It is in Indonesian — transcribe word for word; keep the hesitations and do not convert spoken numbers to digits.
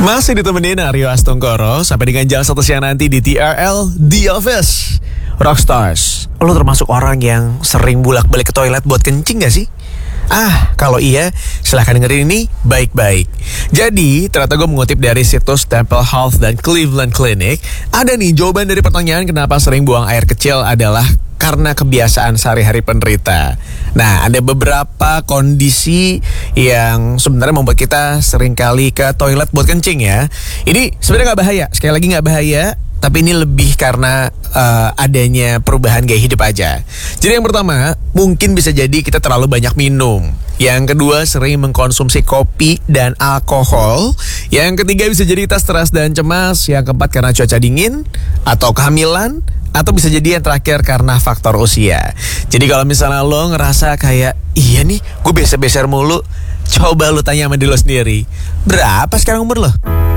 Masih ditemenin Aryo Astungkoro sampai dengan jam satu siang nanti di T R L The Office. Rockstars, lo termasuk orang yang sering bolak-balik ke toilet buat kencing gak sih? Ah, kalau iya, silahkan dengerin ini baik-baik. Jadi, ternyata gue mengutip dari situs Temple Health dan Cleveland Clinic. Ada nih jawaban dari pertanyaan kenapa sering buang air kecil adalah karena kebiasaan sehari-hari penderita. Nah, ada beberapa kondisi yang sebenarnya membuat kita sering kali ke toilet buat kencing ya. Ini sebenarnya gak bahaya, sekali lagi gak bahaya, tapi ini lebih karena uh, adanya perubahan gaya hidup aja. Jadi yang pertama, mungkin bisa jadi kita terlalu banyak minum. Yang kedua, sering mengkonsumsi kopi dan alkohol. Yang ketiga, bisa jadi kita stres dan cemas. Yang keempat, karena cuaca dingin atau kehamilan. Atau bisa jadi yang terakhir karena faktor usia. Jadi kalau misalnya lo ngerasa kayak, iya nih, gue beser-beser mulu, coba lo tanya sama diri lo sendiri, berapa sekarang umur lo?